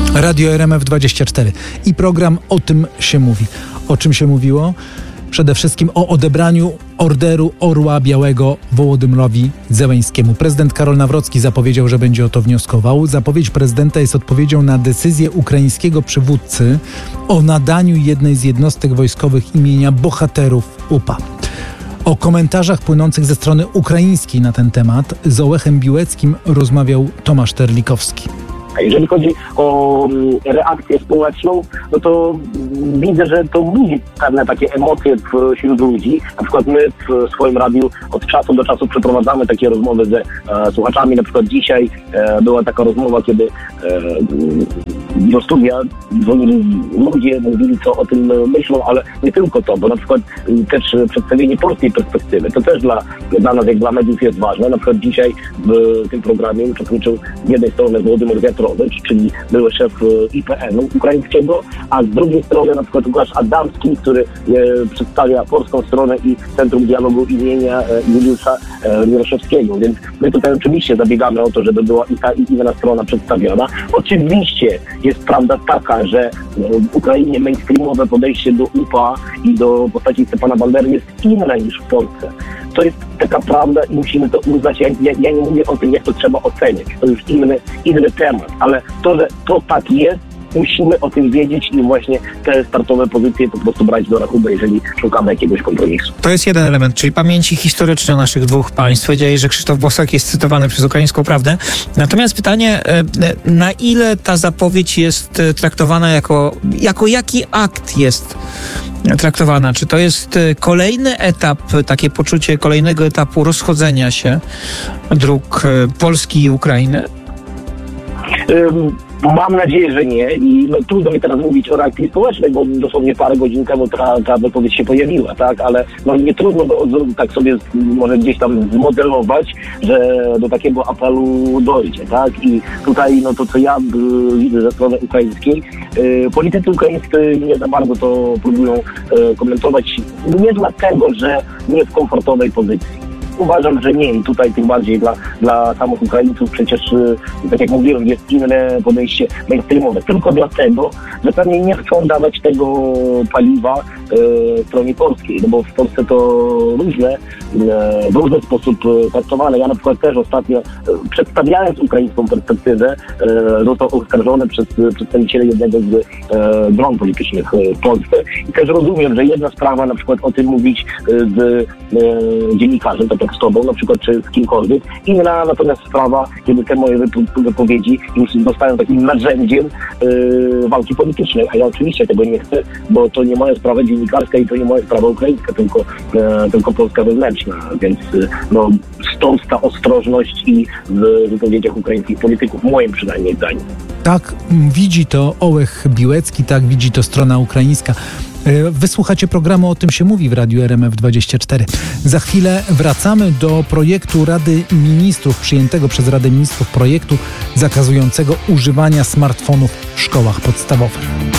Radio RMF24 i program O tym się mówi. O czym się mówiło? Przede wszystkim o odebraniu orderu Orła Białego Wołodymyrowi Zełenskiemu. Prezydent Karol Nawrocki zapowiedział, że będzie o to wnioskował. Zapowiedź prezydenta jest odpowiedzią na decyzję ukraińskiego przywódcy o nadaniu jednej z jednostek wojskowych imienia bohaterów UPA. O komentarzach płynących ze strony ukraińskiej na ten temat z Ołechem Biłeckim rozmawiał Tomasz Terlikowski. Jeżeli chodzi o reakcję społeczną, no to widzę, że to budzi pewne takie emocje wśród ludzi. Na przykład my w swoim radiu od czasu do czasu przeprowadzamy takie rozmowy ze słuchaczami. Na przykład dzisiaj była taka rozmowa, kiedy do studia dzwonili ludzie, mówili, co o tym myślą, ale nie tylko to, bo na przykład też przedstawienie polskiej perspektywy, to też dla nas, jak dla mediów jest ważne. Na przykład dzisiaj w tym programie uczestniczył z jednej strony Władimir Wiatrowicz, czyli były szef IPN-u ukraińskiego, a z drugiej strony na przykład Łukasz Adamski, który przedstawia polską stronę i Centrum Dialogu imienia Juliusza Miroszewskiego. Więc my tutaj oczywiście zabiegamy o to, żeby była i ta, i inna strona przedstawiona. Oczywiście jest prawda taka, że w Ukrainie mainstreamowe podejście do UPA i do postaci Stepana Bandery jest inne niż w Polsce. To jest taka prawda i musimy to uznać. Ja nie mówię o tym, jak to trzeba oceniać. To już inny temat, ale to, że to tak jest, musimy o tym wiedzieć i właśnie te startowe pozycje po prostu brać do rachunku, jeżeli szukamy jakiegoś kompromisu. To jest jeden element, czyli pamięci historycznej naszych dwóch państw. Powiedziałeś, że Krzysztof Bosak jest cytowany przez Ukraińską Prawdę. Natomiast pytanie, na ile ta zapowiedź jest traktowana jako jaki akt jest traktowana? Czy to jest kolejny etap, takie poczucie kolejnego etapu rozchodzenia się dróg Polski i Ukrainy? Mam nadzieję, że nie i trudno mi teraz mówić o reakcji społecznej, bo dosłownie parę godzin temu ta wypowiedź się pojawiła, tak, ale nie trudno tak sobie może gdzieś tam zmodelować, że do takiego apelu dojdzie, tak, i tutaj to co ja widzę ze strony ukraińskiej, politycy ukraińscy nie za bardzo to próbują komentować, nie dlatego, że nie w komfortowej pozycji. Uważam, że nie i tutaj tym bardziej dla samych Ukraińców przecież, tak jak mówiłem, jest inne podejście mainstreamowe. Tylko dlatego, że pewnie nie chcą dawać tego paliwa stronie polskiej, no bo w Polsce to w różny sposób traktowane. Ja na przykład też ostatnio, przedstawiając ukraińską perspektywę, został oskarżony przez przedstawicieli jednego z stron politycznych w Polsce. I też rozumiem, że jedna sprawa na przykład o tym mówić z dziennikarzem, tak jak z tobą, na przykład, czy z kimkolwiek. Inna natomiast sprawa, kiedy te moje wypowiedzi już zostają takim narzędziem walki politycznej, a ja oczywiście tego nie chcę, bo to nie moja sprawa dziennikarska i to nie moja sprawa ukraińska, tylko polska wewnętrzna, więc stąd ta ostrożność i w wypowiedziach ukraińskich polityków, moim przynajmniej zdaniem. Tak widzi to Ołech Biłecki, tak widzi to strona ukraińska. Wysłuchacie programu O tym się mówi w Radiu RMF24. Za chwilę wracamy do projektu Rady Ministrów, przyjętego przez Radę Ministrów projektu zakazującego używania smartfonów w szkołach podstawowych.